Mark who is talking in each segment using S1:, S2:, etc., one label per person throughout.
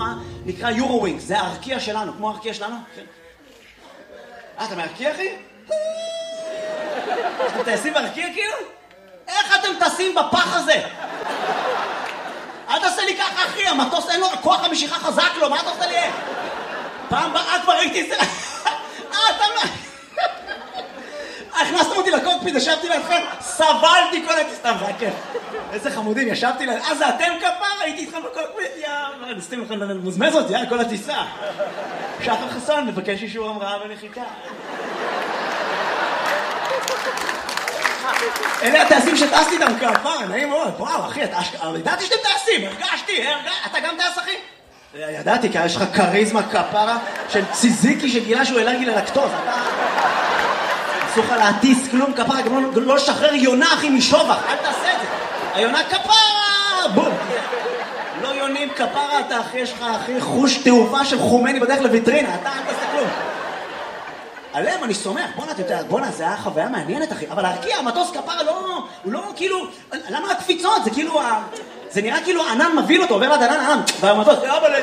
S1: תנועה, נקרא יורו-ווינג, זה הרקיע שלנו, כמו הרקיע שלנו. אתה מהרקיע, אחי? אתם טייסים בהרקיע כאילו? איך אתם טסים בפח הזה? אל תעשה לי ככה, אחי, המטוס אין לו כוח המשיכה חזק לו, מה אתה עושה לי? פעם באה כבר הייתי את זה... אתה לא... הכנסתם אותי לקוקפיט, ישבתי לידכם, סבלתי כל הטיסה, זה היה כיף. איזה חמודים, ישבתי ליד... זה אתם כפר, הייתי איתכם בקוקפיט, יאללה, נסתים לכם מוזמז אותי, כל הטיסה. שחר חסון, מבקש אישור המראה ונחיתה. אלה הטייסים שטסתי איתם כפר, נעים מאוד, וואו, אחי, ידעתי שאתם טייסים, הרגשתי, אתה גם טייס, אחי? ידעתי, כי יש לך קריזמה כפרה של ציזיקי שגילה שהוא אלרגי ללקטוז, אתה... אסור לך להטיס כלום כפרה, גם לא לשחרר יונה, אחי, משובח, אל תעשה את זה. היונה כפרה, בום. לא יונים כפרה, אתה אחי, יש לך, אחי, חוש תעופה של חומני בדרך לויטרינה, אתה אל תעשה כלום. עליהם, אני סומך, בואנה, זה היה חוויה מעניינת, אחי, אבל להרקיע, המטוס כפרה הוא לא כאילו, למה הקפיצות? זה כאילו, זה נראה כאילו ענן מביל אותו, עובר עד ענן, והמטוס,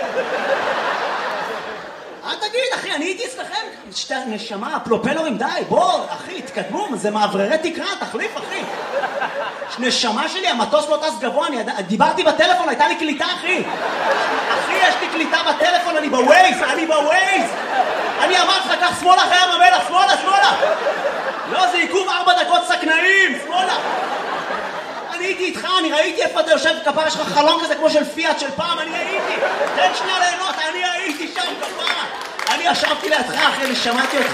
S1: אל תגיד, אחי, אני הייתי אצלכם, שתי נשמה, פלופלורים, די, בוא, אחי, התקדמו, זה מעבררי תקרה, תחליף, אחי. נשמה שלי, המטוס לא טס גבוה, דיברתי בטלפון, הייתה לי קליטה, אחי. אחי, יש לי קליטה בטלפון, אני בווייז. אני אמרתי לך, קח שמאלה אחרי ים המלח, שמאלה. לא, זה עיכוב 4 דקות סכנאים, שמאלה. אני הייתי איתך, אני ראיתי איפה אתה יושב כפרה, יש לך חלון כזה כמו של פיאט של פעם, אני הייתי. תן שנייה ליהנות, אני הייתי שם כפרה. אני ישבתי לידך, אחי, אני שמעתי אותך.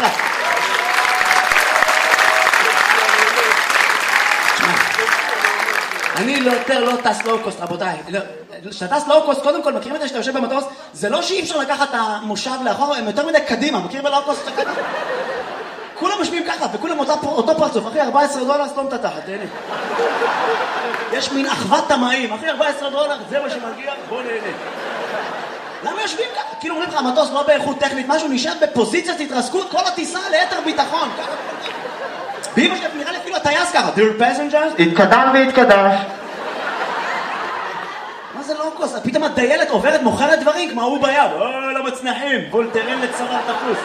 S1: אני יותר לא טס לואו-קוסט, רבותיי. כשאתה טס לואו-קוסט, קודם כל, מכירים את זה שאתה יושב במטוס? זה לא שאי אפשר לקחת את המושב לאחור, הם יותר מדי קדימה. מכיר בלואו-קוסט שאתה קדימה? כולם משמיעים ככה, וכולם אותו פרצוף. אחי, $14, סתום את התחת, תהנה. יש מין אחוות תמאים. אחי, $14, זה מה שמגיע, בוא נהנה. למה יושבים ככה? כאילו אומרים לך, המטוס לא באיכות טכנית, משהו נשאר בפוזיציית התרסקות, כל הטיסה ליתר ביטחון. באמא שלי, נראה לי אפילו הטייס ככה. Dear passengers, התקדם והתקדש. מה זה לואו-קוסט? פתאום הדיילת עוברת, מוכרת דברים, כמו הוא ביד. למצנחים, וולטרין לצרת תפוס.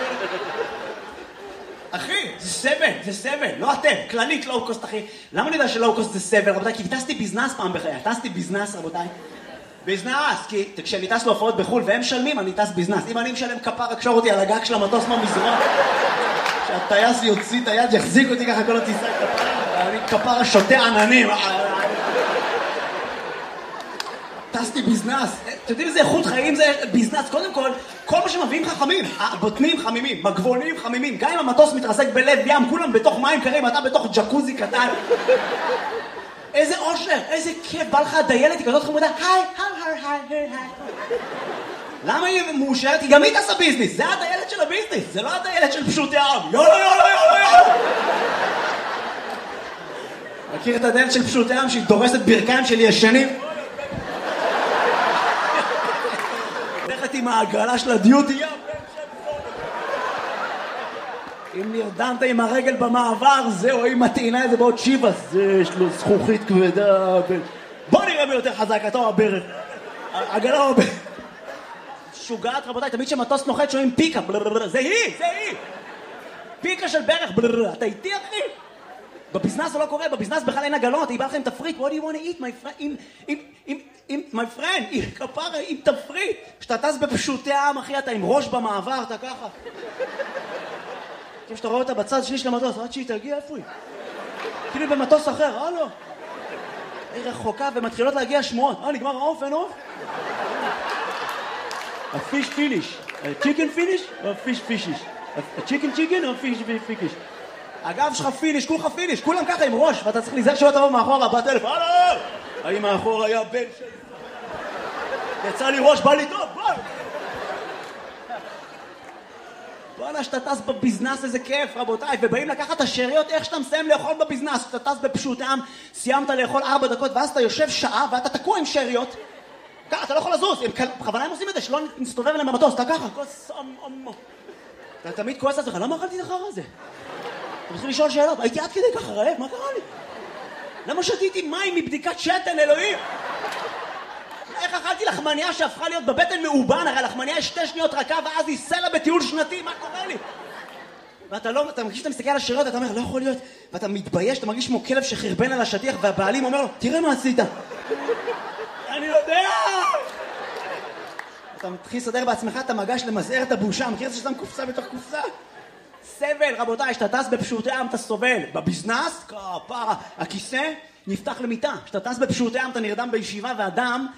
S1: אחי, זה סבל, לא אתם, כללית לואו-קוסט, אחי. למה אני יודע שלואו-קוסט זה סבל, רבותיי? כי טסתי ביזנס פעם בחיי. טסתי ביזנס, רבותיי. ביזנס, כי כשאני טס להופעות בחול והם משלמים, אני טס ביזנס. אם אני משלם כפר, הקשור אותי על הגג של המטוס מהמזרון. שהטייס יוציא את היד, יחזיק אותי ככה כל הטיסה כפר. אני כפר שותה עננים. טסתי ביזנס. אתם יודעים איזה איכות חיים זה ביזנס? קודם כל מה שמביאים חכמים. בוטנים חמימים, מגבונים חמימים. גם אם המטוס מתרסק בלב ים, כולם בתוך מים קרים, אתה בתוך ג'קוזי קטן. איזה אושר, איזה כיף, בא לך הדיילת, היא כזאת חמודה, היי. למה היא מאושרת? היא גם היא תעשה ביזנס, זה הדיילת של הביזנס, זה לא הדיילת של פשוטי העם. יאללה. מכיר את הדיילת של פשוטי העם שהיא דורסת ברכיים של ישנים? הולכת עם ההגרלה של הדיוטי, אם נרדמת עם הרגל במעבר, זהו, אם מטעינה את זה בעוד שיבס, יש לו זכוכית כבדה. בוא נראה מי יותר חזק, אתה או הברך. הגלה או הברך. שוגעת, רבותיי, תמיד שמטוס נוחת שומעים פיקה, זה היא. פיקה של ברך, אתה איתי, אחי? בביזנס זה לא קורה, בביזנס בכלל אין עגלות, היא באה לכם תפריט, what do you want to eat, my friend? my friend, כפרה, עם תפריט. כשאתה טס בפשוטי העם, אחי, אתה עם ראש במעבר, אתה ככה. כשאתה רואה אותה בצד שני של המטוס, עד שהיא תגיע, איפה היא? כאילו במטוס אחר, הלו. היא רחוקה ומתחילות להגיע שמועות. נגמר העוף, אין עוף? הפיש פיניש. צ'יקן פיניש או פיש פישיש? הצ'יקן או פיש פיקיש? הגב שלך פיניש, כולך פיניש, כולם ככה עם ראש, ואתה צריך להיזהר שלא תבוא מאחורה, בטלפון, הלו! האם מאחור היה בן שלי? יצא לי ראש, בא לי טוב, בוא! בואנה, שאתה טס בביזנס, איזה כיף, רבותיי, ובאים לקחת את השאריות, איך שאתה מסיים לאכול בביזנס, שאתה טס בפשוטי עם, סיימת לאכול 4 דקות, ואז אתה יושב שעה, ואתה תקוע עם שאריות, ככה, אתה לא יכול לזוז, בכוונה הם עושים את זה, שלא נסתובב אליהם במטוס, אתה ככה, כוס אמו. אתה תמיד כועס על זה, למה אכלתי את החרא הזה? אתה מתחיל לשאול שאלות, הייתי עד כדי ככה רעב, מה קרה לי? למה שתיתי מים מבדיקת שתן, אלוהים? איך אכלתי לחמניה שהפכה להיות בבטן מאובן? הרי לחמניה יש 2 שניות רכה ואז היא סלע בטיול שנתי, מה קורה לי? ואתה לא, אתה מרגיש שאתה מסתכל על השרירות, אתה אומר, לא יכול להיות, ואתה מתבייש, אתה מרגיש כמו כלב שחרבן על השטיח, והבעלים אומר לו, תראה מה עשית. אני יודע! אתה מתחיל לסדר בעצמך את המגש למזער את הבושה, מכיר את זה שאתה קופסה בתוך קופסה? סבל, רבותיי, שאתה טס בפשוטי עם אתה סובל. בביזנס, כפרה, הכיסא נפתח למיטה. שאתה טס בפשוטי עם אתה נרדם בישיבה, והדם